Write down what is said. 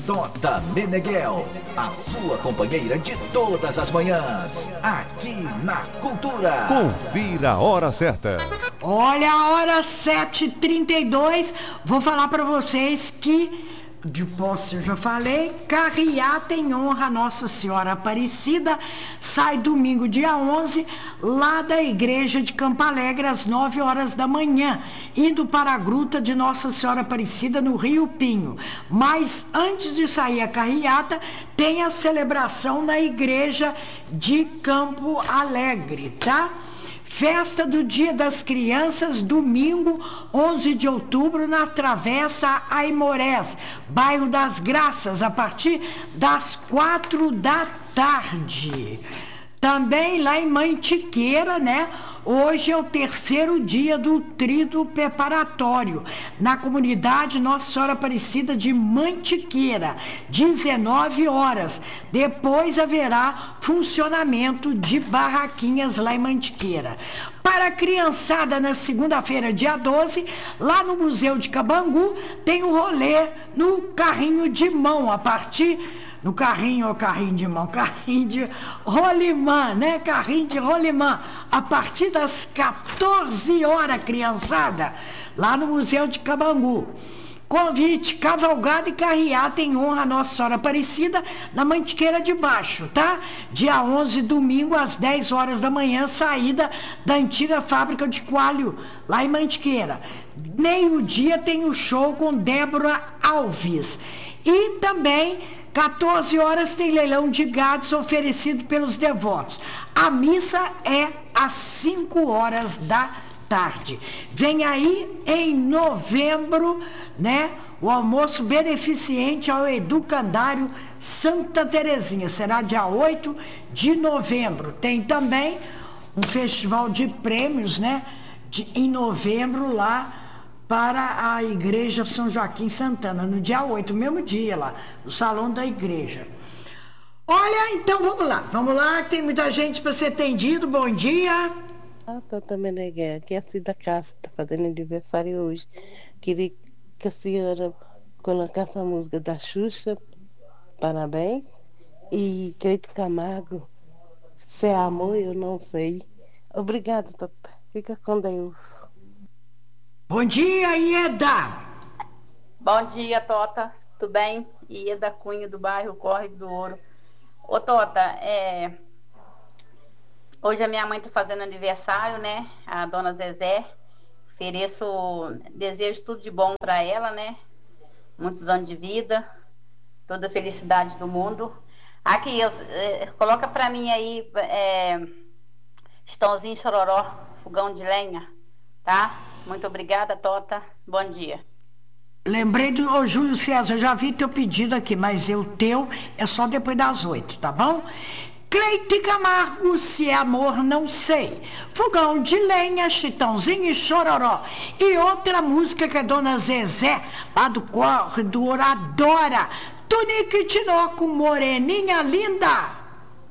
Tota Meneghel, a sua companheira de todas as manhãs, aqui na Cultura. Confira a hora certa. Olha a hora 7h32, vou falar para vocês que, de posse eu já falei, carreata em honra a Nossa Senhora Aparecida, sai domingo dia 11, lá da igreja de Campo Alegre, às 9 horas da manhã, indo para a gruta de Nossa Senhora Aparecida no Rio Pinho. Mas antes de sair a carreata, tem a celebração na igreja de Campo Alegre, tá? Festa do Dia das Crianças, domingo, 11 de outubro, na Travessa Aimorés, bairro das Graças, a partir das 4 da tarde. Também lá em Mantiqueira, né? Hoje é o terceiro dia do trido preparatório, na comunidade Nossa Senhora Aparecida de Mantiqueira, 19 horas. Depois haverá funcionamento de barraquinhas lá em Mantiqueira. Para a criançada, na segunda-feira, dia 12, lá no Museu de Cabangu, tem um rolê no carrinho de mão, a partir... No carrinho de mão, carrinho de rolimã, né? Carrinho de rolimã, a partir das 14 horas, criançada, lá no Museu de Cabangu. Convite, cavalgada e carreata em honra a Nossa Senhora Aparecida, na Mantiqueira de Baixo, tá? Dia 11, domingo, às 10 horas da manhã, saída da antiga fábrica de coalho, lá em Mantiqueira. Meio-dia tem o show com Débora Alves. E também... 14 horas tem leilão de gados oferecido pelos devotos. A missa é às 5 horas da tarde. Vem aí em novembro, né? O almoço beneficente ao Educandário Santa Terezinha. Será dia 8 de novembro. Tem também um festival de prêmios, né? Em novembro lá para a Igreja São Joaquim Santana, no dia 8, mesmo dia lá, no salão da igreja. Olha, então vamos lá, tem muita gente para ser atendido, bom dia. Tota Meneghel, aqui é a Cida Castro, está fazendo aniversário hoje. Queria que a senhora colocasse a música da Xuxa, parabéns, e Cleito Camargo, se é amor, eu não sei. Obrigada, Tota, fica com Deus. Bom dia, Ieda. Bom dia, Tota. Tudo bem? Ieda Cunha, do bairro Córrego do Ouro. Ô, Tota, hoje a minha mãe está fazendo aniversário, né? A dona Zezé. Desejo tudo de bom para ela, né? Muitos anos de vida, toda a felicidade do mundo. Aqui, coloca para mim aí, Estãozinho Chororó, fogão de lenha, tá? Muito obrigada, Tota. Bom dia. Lembrei do Júlio César, eu já vi teu pedido aqui, mas o teu é só depois das 8, tá bom? Cleito Camargo, se é amor, não sei. Fogão de lenha, Chitãozinho e Chororó. E outra música que a dona Zezé, lá do Córrego do Ouro, adora. Tunique Tinoco, Moreninha Linda.